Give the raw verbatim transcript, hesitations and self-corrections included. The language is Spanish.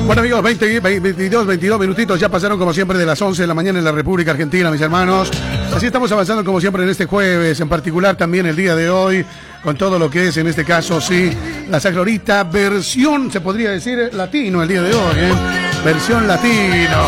Bueno amigos, veinte, veintidós, veintidós minutitos ya pasaron como siempre de las once de la mañana en la República Argentina, mis hermanos. Así estamos avanzando como siempre en este jueves, en particular también el día de hoy, con todo lo que es en este caso, sí, la Saglorita versión, se podría decir, latino el día de hoy, ¿eh? Versión latino.